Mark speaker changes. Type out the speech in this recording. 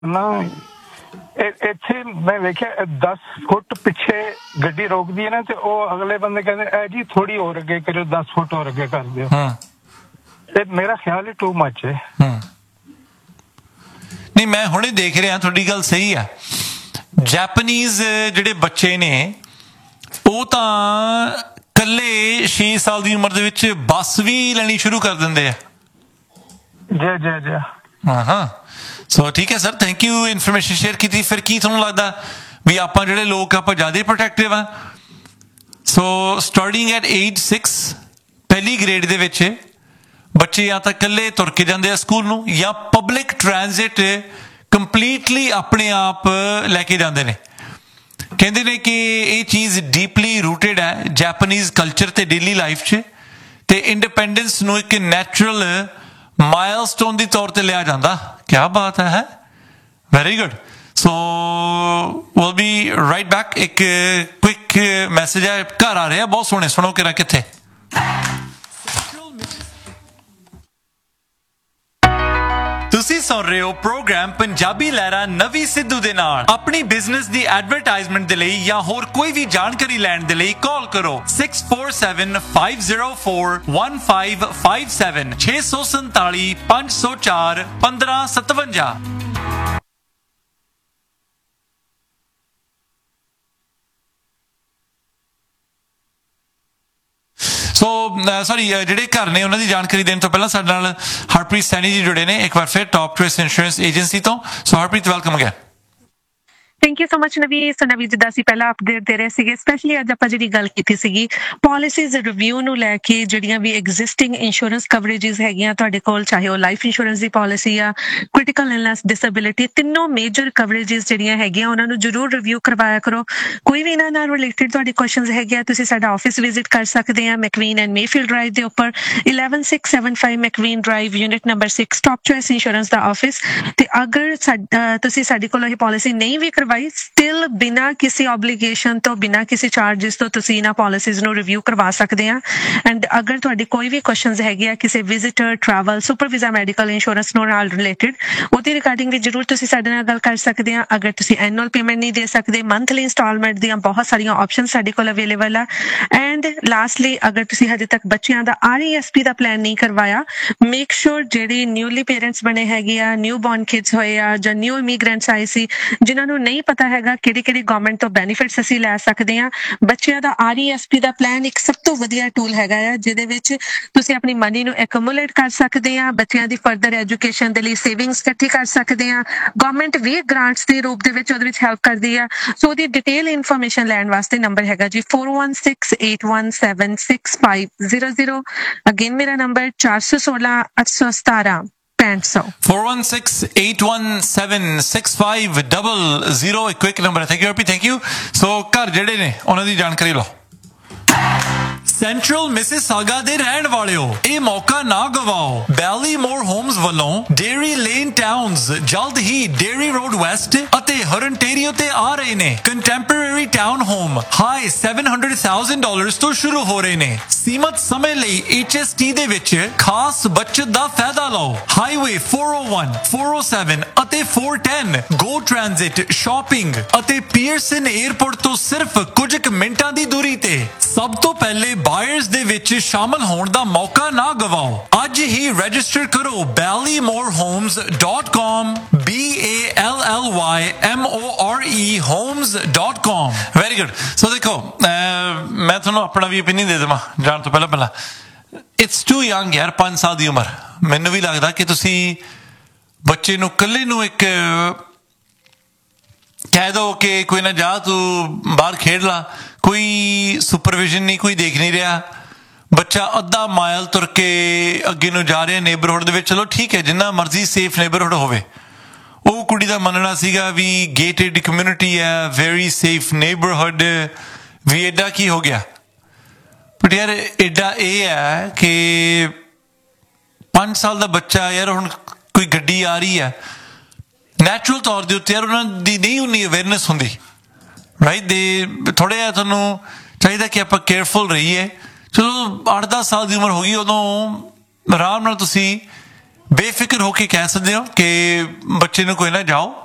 Speaker 1: ਨਾ ਇੱਥੇ ਮੈਂ ਵੇਖਿਆ 10 ਫੁੱਟ ਪਿੱਛੇ ਗੱਡੀ ਰੋਕਦੀ ਹੈ ਨਾ ਤੇ ਉਹ ਅਗਲੇ ਬੰਦੇ ਕਹਿੰਦੇ ਐ ਜੀ ਥੋੜੀ ਹੋਰ ਅੱਗੇ ਕਰਿਓ, 10 ਫੁੱਟ ਹੋਰ ਅੱਗੇ ਕਰ ਦਿਓ। ਤੇ ਮੇਰਾ ਖਿਆਲ ਹੀ ਟੂ ਮੱਚ ਹੈ।
Speaker 2: ਨਹੀਂ, ਮੈਂ ਹੁਣੇ ਦੇਖ ਰਿਹਾ, ਤੁਹਾਡੀ ਗੱਲ ਸਹੀ ਆ। ਜੈਪਨੀਜ਼ ਜਿਹੜੇ ਬੱਚੇ ਨੇ ਉਹ ਤਾਂ ਇਕੱਲੇ 6 ਸਾਲ ਦੀ ਉਮਰ ਦੇ ਵਿੱਚ ਬੱਸ ਵੀ ਲੈਣੀ ਸ਼ੁਰੂ ਕਰ ਦਿੰਦੇ ਆ। ਹਾਂ ਸੋ ਠੀਕ ਹੈ sir, thank you information share ਕੀਤੀ। ਫਿਰ ਕੀ ਤੁਹਾਨੂੰ ਲੱਗਦਾ ਵੀ ਆਪਾਂ ਜਿਹੜੇ ਲੋਕ ਆਪਾਂ ਜ਼ਿਆਦਾ ਪ੍ਰੋਟੈਕਟਿਵ ਆ? ਸੋ ਸਟਾਰਟਿੰਗ ਐਟ ਏਜ 6 ਪਹਿਲੀ ਗ੍ਰੇਡ ਦੇ ਵਿੱਚ ਬੱਚੇ ਜਾਂ ਤਾਂ ਇਕੱਲੇ ਤੁਰ ਕੇ ਜਾਂਦੇ ਆ ਸਕੂਲ ਨੂੰ, ਜਾਂ ਪਬਲਿਕ ਟ੍ਰਾਂਜ਼ਿਟ ਕੰਪਲੀਟਲੀ ਆਪਣੇ ਆਪ ਲੈ ਕੇ ਜਾਂਦੇ ਨੇ। ਕਹਿੰਦੇ ਨੇ ਕਿ ਇਹ ਚੀਜ਼ ਡੀਪਲੀ ਰੂਟਡ ਹੈ ਜੈਪਨੀਜ਼ ਕਲਚਰ ਤੇ ਡੇਲੀ ਲਾਈਫ 'ਚ, ਤੇ ਇੰਡੀਪੈਂਡੈਂਸ ਨੂੰ ਇੱਕ ਨੈਚੁਰਲ ਮਾਈਲਸਟੋਨ ਦੀ ਤੌਰ ਤੇ ਲਿਆ ਜਾਂਦਾ। ਕਿਆ ਬਾਤ ਹੈ, very good. So will be right back. ਇੱਕ ਕੁਇਕ ਮੈਸੇਜ ਹੈ, ਘਰ ਆ ਰਿਹਾ ਬਹੁਤ ਸੋਹਣੇ, ਸੁਣੋ ਕਿਰਾ ਕਿੱਥੇ। ਤੁਸੀਂ ਸੁਣ ਰਹੇ ਹੋ ਪ੍ਰੋਗਰਾਮ ਪੰਜਾਬੀ ਲਹਿਰਾ ਨਵੀਂ ਸਿੱਧੂ ਦੇ ਨਾਲ। ਆਪਣੀ ਬਿਜ਼ਨਸ ਦੀ ਐਡਵਰਟਾਈਜ਼ਮੈਂਟ ਦੇ ਲਈ ਜਾਂ ਹੋਰ ਕੋਈ ਵੀ ਜਾਣਕਾਰੀ ਲੈਣ ਦੇ ਲਈ ਕਾਲ ਕਰੋ 6475041557 647 504 1557। ਸੋ ਸੌਰੀ, ਜਿਹੜੇ ਘਰ ਨੇ ਉਹਨਾਂ ਦੀ ਜਾਣਕਾਰੀ ਦੇਣ ਤੋਂ ਪਹਿਲਾਂ ਸਾਡੇ ਨਾਲ ਹਰਪ੍ਰੀਤ ਸੈਣੀ ਜੀ ਜੁੜੇ ਨੇ ਇੱਕ ਵਾਰ ਫਿਰ ਟੌਪ ਚੋਇਸ ਇੰਸ਼ੋਰੈਂਸ ਏਜੰਸੀ ਤੋਂ। ਸੋ Harpreet, welcome again.
Speaker 3: Thank you so much ਨਵੀ। ਸੋ ਨਵੀ, ਜਿੱਦਾਂ ਅਸੀਂ ਪਹਿਲਾਂ ਅਪਡੇਟ ਦੇ ਰਹੇ ਸੀਗੇ, ਸਪੈਸ਼ਲੀ ਅੱਜ ਆਪਾਂ ਜਿਹੜੀ ਗੱਲ ਕੀਤੀ ਸੀਗੀ ਪਾਲਿਸੀਜ਼ ਰਿਵਿਊ ਨੂੰ ਲੈ ਕੇ, ਜਿਹੜੀਆਂ ਵੀ ਐਗਜ਼ਿਸਟਿੰਗ ਇੰਸ਼ੋਰੈਂਸ ਕਵਰੇਜਿਸ ਹੈਗੀਆਂ ਤੁਹਾਡੇ ਕੋਲ, ਚਾਹੇ ਉਹ ਲਾਈਫ ਇੰਸ਼ੋਰੈਂਸ ਦੀ ਪਾਲਿਸੀ ਆ, ਕ੍ਰਿਟੀਕਲ ਇਲਨੈਸ, ਡਿਸੇਬਿਲਿਟੀ, ਤਿੰਨੋਂ ਮੇਜਰ ਕਵਰੇਜਿਸ ਜਿਹੜੀਆਂ ਹੈਗੀਆਂ ਉਹਨਾਂ ਨੂੰ ਜ਼ਰੂਰ ਰਿਵਿਊ ਕਰਵਾਇਆ ਕਰੋ। ਕੋਈ ਵੀ ਇਹਨਾਂ ਨਾਲ ਰਿਲੇਟਡ ਤੁਹਾਡੇ ਕੁਐਸਚਨਸ ਹੈਗੇ ਆ, ਤੁਸੀਂ ਸਾਡਾ ਆਫਿਸ ਵਿਜ਼ਿਟ ਕਰ ਸਕਦੇ ਆ ਮੈਕਵੀਨ ਐਂਡ ਮੇਫੀਲਡ ਡਰਾਈਵ ਦੇ ਉੱਪਰ, 11675 ਮੈਕਵੀਨ drive, unit number 6, top choice insurance ਦਾ ਆਫਿਸ। ਤੇ ਅਗਰ ਤੁਸੀਂ ਸਾਡੇ ਕੋਲ ਇਹ ਪਾਲਿਸੀ ਨਹੀਂ ਵੀ ਸਟਿਲ ਬਿਨਾਂ ਕਿਸੇ ਆਬਲੀਗੇਸ਼ਨ ਤੋਂ, ਬਿਨਾਂ ਕਿਸੇ ਚਾਰजेस ਤੋਂ ਤੁਸੀਂ ਇਹਨਾਂ ਪਾਲਿਸੀਜ਼ ਨੂੰ ਰਿਵਿਊ ਕਰਵਾ ਸਕਦੇ ਆ। ਐਂਡ ਅਗਰ ਤੁਹਾਡੀ ਕੋਈ ਵੀ ਕੁਐਸਚਨਸ ਹੈਗੇ ਆ ਕਿਸੇ visitor, travel, super visa, medical insurance ਨਾਲ ਰਿਲੇਟਡ, ਉਹਦੀ ਰਿਗਾਰਡਿੰਗ ਵੀ ਜ਼ਰੂਰ ਤੁਸੀਂ ਸਾਡੇ ਨਾਲ ਗੱਲ ਕਰ ਸਕਦੇ ਆ। ਅਗਰ ਤੁਸੀਂ ਐਨੂਅਲ ਪੇਮੈਂਟ ਨਹੀਂ ਦੇ ਸਕਦੇ, ਮੰਥਲੀ ਇੰਸਟਾਲਮੈਂਟ ਦੀਆਂ ਬਹੁਤ ਸਾਰੀਆਂ ਆਪਸ਼ਨ ਸਾਡੇ ਕੋਲ ਅਵੇਲੇਬਲ ਆ। ਐਂਡ ਲਾਸਟਲੀ, ਅਗਰ ਤੁਸੀਂ ਹਜੇ ਤੱਕ ਬੱਚਿਆਂ ਦਾ RESP ਦਾ ਪਲਾਨ ਨਹੀਂ ਕਰਵਾਇਆ, ਮੇਕ ਸ਼ੋਰ ਜਿਹੜੀ ਨਿਊਲੀ ਪੇਰੈਂਟਸ ਬਣੇ ਹੈਗੇ ਆ, ਨਿਊ ਬੌਰਨ ਕਿਡਸ ਹੋਏ ਆ, ਜਾਂ ਨਿਊ ਇਮੀਗ੍ਰੈਂਟਸ ਆਏ ਸੀ ਜਿਨ੍ਹਾਂ ਨੂੰ ਨਹੀਂ ਪਤਾ ਹੈਗਾ ਕਿਹੜੀ ਗਵਰਨਮੈਂਟ ਤੋਂ ਬੈਨੀਫਿਟਸ ਅਸੀਂ ਲੈ ਸਕਦੇ ਹਾਂ, ਬੱਚਿਆਂ ਦਾ RESP ਦਾ ਪਲਾਨ ਇੱਕ ਸਭ ਤੋਂ ਵਧੀਆ ਟੂਲ ਹੈਗਾ ਆ, ਜਿਹਦੇ ਵਿੱਚ ਤੁਸੀਂ ਆਪਣੀ ਮਨੀ ਨੂੰ ਐਕੂਮੂਲੇਟ ਕਰ ਸਕਦੇ ਆ, ਬੱਚਿਆਂ ਦੀ ਫਰਦਰ ਐਜੂਕੇਸ਼ਨ ਦੇ ਲਈ ਸੇਵਿੰਗਸ ਇਕੱਠੀ ਕਰ ਸਕਦੇ ਆ। ਗਵਰਨਮੈਂਟ ਵੀ ਗ੍ਰਾਂਟਸ ਦੇ ਰੂਪ ਦੇ ਵਿੱਚ ਉਹਦੇ ਵਿੱਚ ਹੈਲਪ ਕਰਦੀ ਆ। ਸੋ ਉਹਦੀ ਡਿਟੇਲ ਇਨਫੋਰਮੇਸ਼ਨ ਲੈਣ ਵਾਸਤੇ ਨੰਬਰ ਹੈਗਾ ਜੀ 4168176500। ਅਗੇਨ ਮੇਰਾ ਨੰਬਰ 416 817
Speaker 2: 4168176500 ਇੱਕ ਕੁਇਕ ਨੰਬਰ ਹੈ। Thank you Harpreet, thank you. ਸੋ ਘਰ ਜਿਹੜੇ ਨੇ ਉਹਨਾਂ ਦੀ ਜਾਣਕਾਰੀ ਲਓ। ਸੈਂਟਰਲ ਮਿਸਿਸਾਗਾ ਦੇ ਰਹਿਣ ਵਾਲਿਓ, ਇਹ ਮੌਕਾ ਨਾ ਗਵਾਓ। ਬੈਲੀਮੋਰ ਹੋਮਸ ਵੱਲੋਂ ਡੇਰੀ ਲੇਨ ਟਾਊਨਸ ਜਲਦ ਹੀ ਡੇਰੀ ਰੋਡ ਵੈਸਟ ਅਤੇ ਹਰਨਟੇਰੀਓ ਤੇ ਆ ਰਹੇ ਨੇ। ਕੰਟੈਂਪਰੇਰੀ ਟਾਊਨ ਹੋਮ ਹਾਈ $700,000 ਤੋਂ ਸ਼ੁਰੂ ਹੋ ਰਹੇ ਨੇ। ਸੀਮਤ ਸਮੇਂ ਲਈ HST ਦੇ ਵਿੱਚ ਖਾਸ ਬਚਤ ਦਾ ਫਾਇਦਾ ਲਓ। ਹਾਈਵੇ 401, 407 ਅਤੇ 410 ਗੋ ਟ੍ਰਾਂਜ਼ਿਟ, ਸ਼ਾਪਿੰਗ ਅਤੇ ਪੀਅਰਸਨ 에ਅਰਪੋਰਟ ਤੋਂ ਸਿਰਫ ਕੁਝ ਕੁ ਮਿੰਟਾਂ ਦੀ ਦੂਰੀ ਤੇ। ਸਭ ਤੋਂ ਪਹਿਲੇ ਬਾਇਰਸ ਦੇ ਵਿੱਚ ਸ਼ਾਮਲ ਹੋਣ ਦਾ ਮੌਕਾ ਨਾ ਗਵਾਓ। ਅੱਜ ਹੀ ਰਜਿਸਟਰ ਕਰੋ ballymorhomes.com, BALLYMORE homes.com। Very good. ਸੋ ਦੇਖੋ, ਮੈਂ ਤੁਹਾਨੂੰ ਆਪਣਾ ਵੀ ਓਪੀਨੀਅਨ ਦੇ ਦੇਵਾਂ ਜਾਣ ਤੋਂ ਪਹਿਲਾਂ। ਇਟਸ ਟੂ ਯੰਗ ਯਾਰ, 5 ਸਾਲ ਦੀ ਉਮਰ। ਮੈਨੂੰ ਵੀ ਲੱਗਦਾ ਕਿ ਤੁਸੀਂ ਬੱਚੇ ਨੂੰ ਇਕੱਲੇ ਨੂੰ ਇੱਕ ਕਹਿ ਦੋ ਕਿ ਕੋਈ ਨਾ ਜਾ, ਤੂੰ ਬਾਹਰ ਖੇਡ ਲਾ, ਕੋਈ ਸੁਪਰਵਿਜ਼ਨ ਨਹੀਂ, ਕੋਈ ਦੇਖ ਨਹੀਂ ਰਿਹਾ। ਬੱਚਾ ਅੱਧਾ ਮਾਈਲ ਤੁਰ ਕੇ ਅੱਗੇ ਨੂੰ ਜਾ ਰਿਹਾ ਨੇਬਰਹੁੱਡ ਦੇ ਵਿੱਚ। ਚਲੋ ਠੀਕ ਹੈ, ਜਿੰਨਾ ਮਰਜ਼ੀ ਸੇਫ ਨੇਬਰਹੁੱਡ ਹੋਵੇ। ਉਹ ਕੁੜੀ ਦਾ ਮੰਨਣਾ ਸੀਗਾ ਵੀ ਗੇਟਡ ਕਮਿਊਨਿਟੀ ਹੈ, ਵੈਰੀ ਸੇਫ ਨੇਬਰਹੁੱਡ, ਵੀ ਐਡਾ ਕੀ ਹੋ ਗਿਆ। ਬਟ ਯਾਰ ਐਡਾ ਇਹ ਹੈ ਕਿ 5 ਸਾਲ ਦਾ ਬੱਚਾ, ਯਾਰ ਹੁਣ ਕੋਈ ਗੱਡੀ ਆ ਰਹੀ ਹੈ, ਨੈਚੁਰਲ ਤੌਰ ਦੇ ਉੱਤੇ ਯਾਰ ਉਹਨਾਂ ਦੀ ਨਹੀਂ ਉਨੀ ਅਵੇਅਰਨੈਸ ਹੁੰਦੀ, ਰਾਈਟ। ਦੇ ਥੋੜ੍ਹਾ ਜਿਹਾ ਤੁਹਾਨੂੰ ਚਾਹੀਦਾ ਕਿ ਆਪਾਂ ਕੇਅਰਫੁਲ ਰਹੀਏ। ਚਲੋ 8-10 ਸਾਲ ਦੀ ਉਮਰ ਹੋ ਗਈ, ਉਦੋਂ ਆਰਾਮ ਨਾਲ ਤੁਸੀਂ ਬੇਫਿਕਰ ਹੋ ਕੇ ਕਹਿ ਸਕਦੇ ਹੋ ਕਿ ਬੱਚੇ ਨੂੰ ਕੋਈ ਨਾ ਜਾਓ,